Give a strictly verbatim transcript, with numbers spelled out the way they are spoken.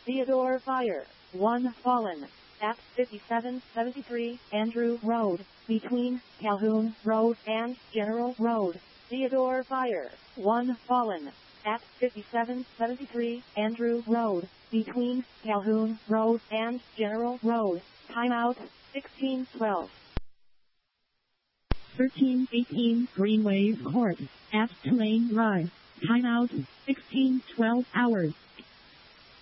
Theodore Fire, one fallen. At fifty-seven seventy-three Andrew Road, between Calhoun Road and General Road. Theodore Fire, one fallen. At fifty-seven seventy-three Andrew Road, between Calhoun Road and General Road. Timeout, sixteen twelve. thirteen eighteen Greenways Court, at Tulane Drive. Timeout, sixteen twelve hours.